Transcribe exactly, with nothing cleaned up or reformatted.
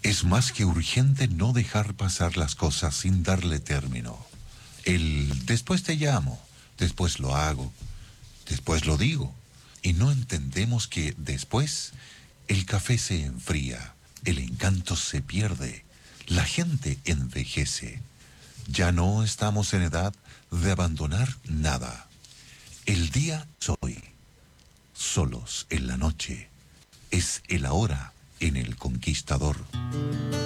Es más que urgente no dejar pasar las cosas sin darle término. El después te llamo, después lo hago, después lo digo. Y no entendemos que después el café se enfría, el encanto se pierde, la gente envejece. Ya no estamos en edad de abandonar nada. El día es hoy, solos en la noche. Es el ahora en el conquistador.